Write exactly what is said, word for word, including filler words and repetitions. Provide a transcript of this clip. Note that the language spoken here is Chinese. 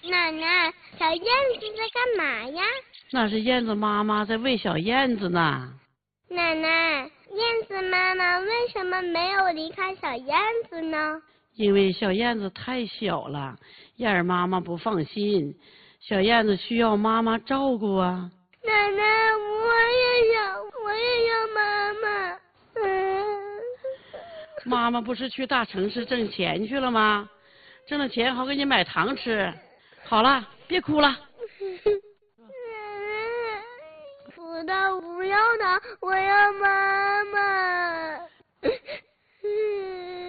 奶奶，小燕子在干嘛呀？ 那是燕子妈妈在喂小燕子呢。 奶奶，燕子妈妈为什么没有离开小燕子呢？ 因为小燕子太小了，燕儿妈妈不放心，小燕子需要妈妈照顾啊。 奶奶，我也想，我也要妈妈。嗯。 妈妈不是去大城市挣钱去了吗？挣了钱好给你买糖吃。好了，别哭了。 不要不要的，我要妈妈。